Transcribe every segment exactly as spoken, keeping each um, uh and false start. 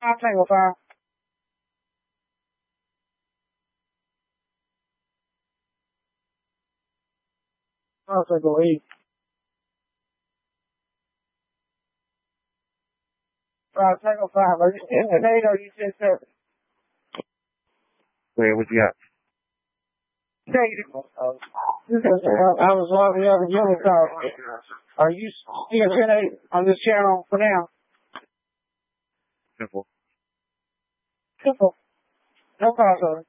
I'll Tango five. I'll Tango eight. Five Tango five. Are you in an eight or you said seven? Wait, what you got? Negative. Uh, I was logging up in yellow car. Are you still ten eight on this channel for now? Simple. Simple. No crossover.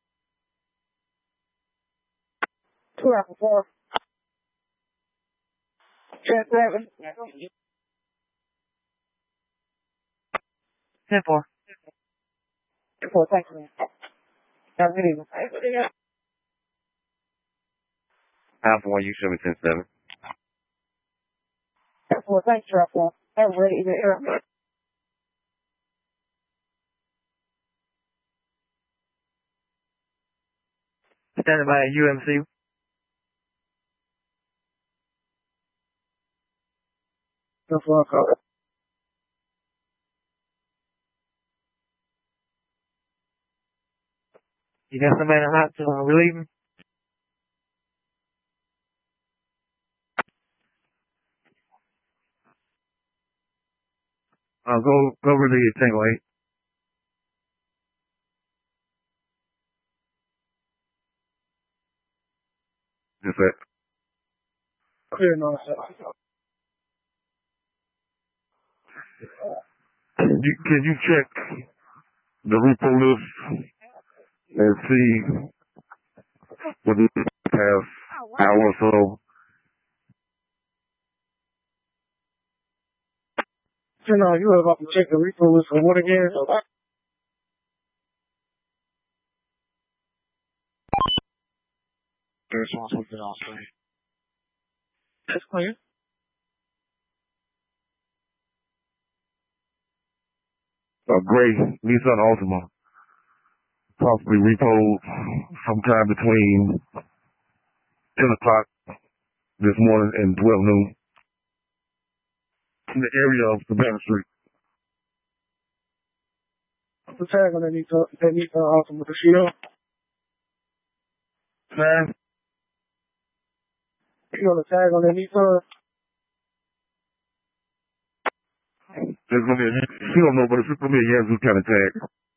Two after four. Ten seven. Ten four. Ten four. Thanks, man. Have a good evening. Half one, you show me ten seven. Ten four. Thanks, Trap One. Have a great evening. Standing by at U M C. That's what I call it. You got somebody hot to uh, relieve him? Uh, go, go relieve Tango eight. Just that. Clear north. Can you, can you check the repo list and see what the past hour or so? You know, you were about to check the repo list for what again? There's one something else, right? That's clear. A gray Nissan Altima, possibly repoed sometime between ten o'clock this morning and twelve noon in the area of Savannah Street. The tag on that Nissan, that Nissan Altima, the shield. Man, You know the tag on that Nissan? there's gonna be a, she don't know, but it's just gonna be a Yazoo kind of tag.